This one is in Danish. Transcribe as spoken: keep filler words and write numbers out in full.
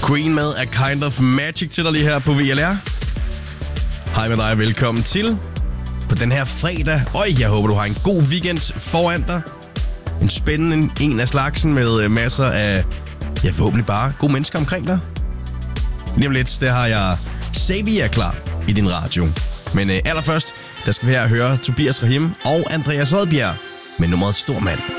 Queen med A Kind of Magic til dig lige her på V L R. Hej med dig, velkommen til på den her fredag. Øj, jeg håber, du har en god weekend foran dig. En spændende en af slagsen med masser af, ja, forhåbentlig bare gode mennesker omkring dig. Lige om lidt, der har jeg Xavier klar i din radio. Men øh, allerførst, der skal vi her høre Tobias Rahim og Andreas Oddbjerg med nummeret Stor Mand.